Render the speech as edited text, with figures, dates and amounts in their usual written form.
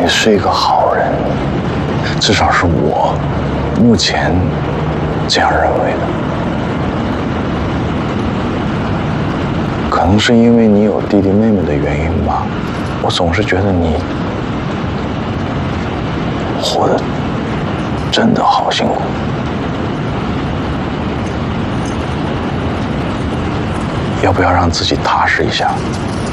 是一个好人，至少是我目前这样认为的。可能是因为你有弟弟妹妹的原因吧，我总是觉得你活得真的好辛苦。要不要让自己踏实一下？